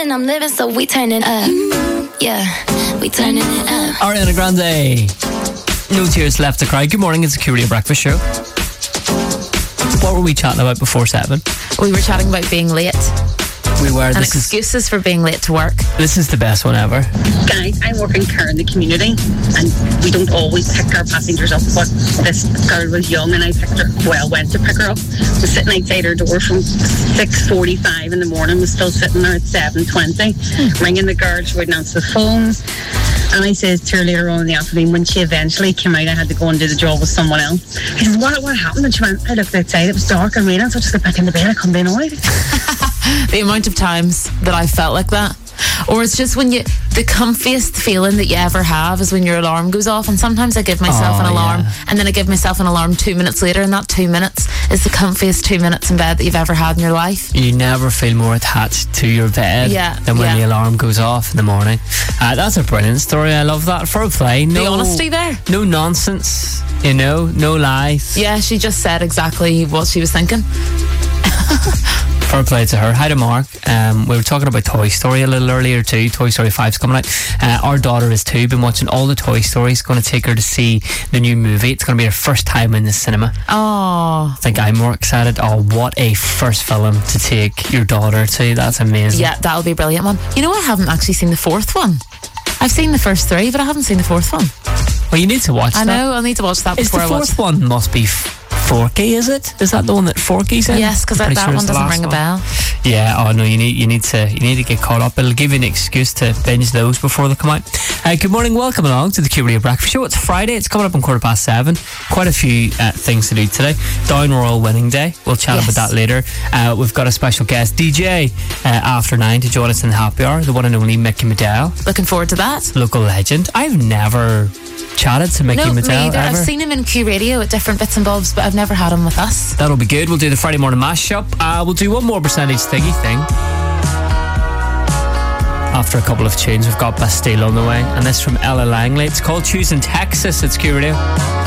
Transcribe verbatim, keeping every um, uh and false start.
and I'm living, so we turning up. Yeah, we turning it up. Ariana Grande. No Tears Left to Cry. Good morning, it's the Q Radio Breakfast Show. What were we chatting about before seven? We were chatting about being late. We were. And this excuses is, for being late to work. This is the best one ever. Guys, I work in care in the community and we don't always pick our passengers up, but this girl was young and I picked her, well, went to pick her up. Was sitting outside her door from six forty-five in the morning, was still sitting there at seven twenty, mm. ringing the girl, she wouldn't answer the phones. And I says to her later on in the afternoon, when she eventually came out, I had to go and do the job with someone else. I said, what, what happened? And she went, I looked outside, it was dark and raining, so I just got back in the bed, I come in all right. The amount of times that I felt like that. Or it's just when you, the comfiest feeling that you ever have is when your alarm goes off. And sometimes I give myself oh, an alarm yeah. and then I give myself an alarm two minutes later, and that two minutes is the comfiest two minutes in bed that you've ever had in your life. You never feel more attached to your bed yeah, than when yeah. the alarm goes off in the morning. Uh, that's a brilliant story. I love that. For a play. No, the honesty there. No nonsense, you know, no lies. Yeah, she just said exactly what she was thinking. Fair play to her. Hi to Mark. Um, we were talking about Toy Story a little earlier too. Toy Story five's coming out. Uh, our daughter is two. Been watching all the Toy Stories. Going to take her to see the new movie. It's going to be her first time in the cinema. Oh, I think I'm more excited. Oh, what a first film to take your daughter to. That's amazing. yeah, that'll be a brilliant one. You know, I haven't actually seen the fourth one. I've seen the first three, but I haven't seen the fourth one. Well, you need to watch I that. know, I'll need to watch that Is before the I watch. fourth one must be f- Forky, is it? Is that the one that Forky's in? Yes, because that, that sure one doesn't ring one. a bell. Yeah, oh no, you need you need to you need to get caught up. It'll give you an excuse to binge those before they come out. Uh, good morning, welcome along to the Q Radio Breakfast Show. It's Friday, it's coming up on quarter past seven. Quite a few uh, things to do today. Down Royal Winning Day. We'll chat yes. about that later. Uh, we've got a special guest, D J, uh, after nine to join us in the happy hour. The one and only Mickey Medell. Looking forward to that. Local legend. I've never chatted to Mickey no, Medell. me either. Ever. I've seen him in Q Radio at different bits and bobs, but I've never had him with us. That'll be good. We'll do the Friday morning mashup. Uh, we'll do one more percentage thingy thing. After a couple of tunes, we've got Bastille on the way, and this from Ella Langley. It's called Choosing Texas. It's Q Radio.